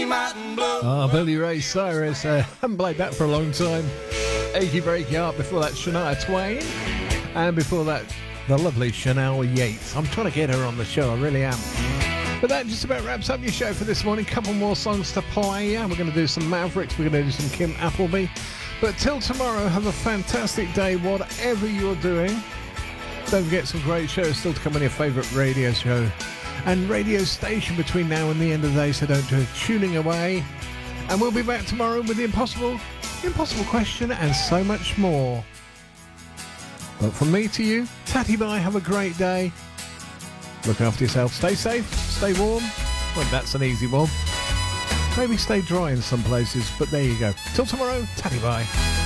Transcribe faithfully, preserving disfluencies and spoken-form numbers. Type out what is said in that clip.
Ah, Billy Ray Cyrus. Uh, haven't played that for a long time. Achy Breaky Heart. Before that, Shania Twain. And before that, the lovely Chanel Yates. I'm trying to get her on the show, I really am. But that just about wraps up your show for this morning. Couple more songs to play. We're going to do some Mavericks. We're going to do some Kim Appleby. But till tomorrow, have a fantastic day, whatever you're doing. Don't forget some great shows still to come on your favourite radio show and radio station between now and the end of the day, so don't do tuning away. And we'll be back tomorrow with the impossible, impossible question and so much more. But from me to you, tatty bye, have a great day. Look after yourself, stay safe, stay warm. Well, that's an easy one. Maybe stay dry in some places, but there you go. Till tomorrow, tatty bye.